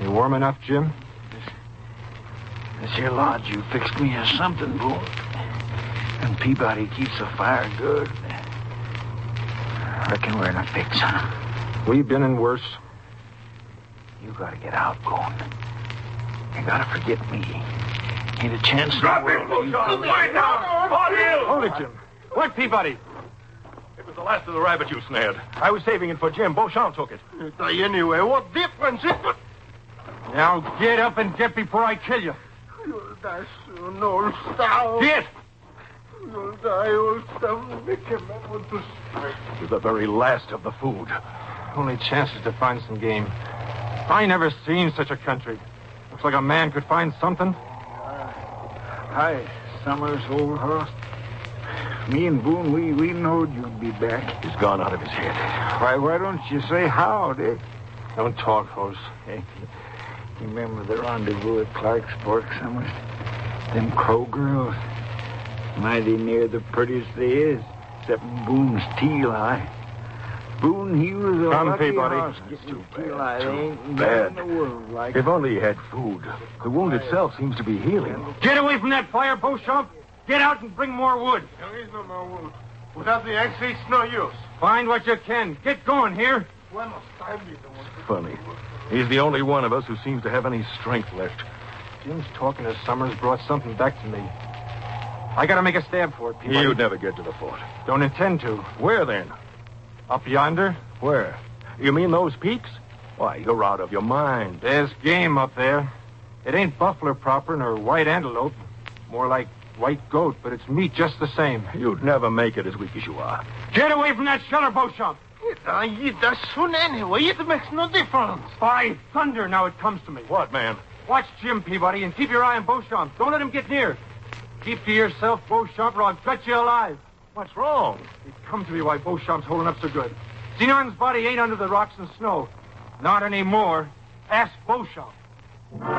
You warm enough, Jim? This here lodge you fixed me as something, boy. And Peabody keeps the fire good. Reckon we're in a fix, huh? We've been in worse. You gotta get out, Boone. You gotta forget me. Ain't a chance in the Drop world. it, Beauchamp! Lie down! On you! Hold it, Jim. What, Peabody? It was the last of the rabbit you snared. I was saving it for Jim. Beauchamp took it. Anyway, what difference is it? Now get up and get before I kill you. You'll die soon, old stout. Get! You'll die, old stout. Make him with the strength. It was the very last of the food. Only chance is to find some game. I never seen such a country. Looks like a man could find something. Hi, Summers, old horse. Me and Boone, we knowed you'd be back. He's gone out of his head. Why don't you say how, Dick? Don't talk, Hose. Hey, you remember the rendezvous at Clark's Fork, Summers? Them Crow girls. Mighty near the prettiest they is, except Boone's teal eye. Boone, he was a Come, lucky Peabody. horse That's getting too a teal bad, eye. too They ain't bad. in the world like If only he had food. The wound itself seems to be healing. Get away from that fire, Beauchamp. Get out and bring more wood. There is no more wood. Without the axe, it's no use. Find what you can. Get going here. When must I be the one? Funny. He's the only one of us who seems to have any strength left. Jim's talking to Summers brought something back to me. I gotta make a stab for it, Peabody. You'd never get to the fort. Don't intend to. Where then? Up yonder, Where? You mean those peaks? Why, you're out of your mind. there's game up there. It ain't buffalo proper nor white antelope. More like white goat, but it's meat just the same. You'd never make it as weak as you are. Get away from that shelter, Beauchamp. I eat that soon anyway. It makes no difference. By thunder, now it comes to me. What, man? Watch Jim, Peabody, and keep your eye on Beauchamp. Don't let him get near. Keep to yourself, Beauchamp, or I'll gut you alive. What's wrong? It come to me why Beauchamp's holding up so good. Sinon's body ain't under the rocks and snow. Not anymore. Ask Beauchamp.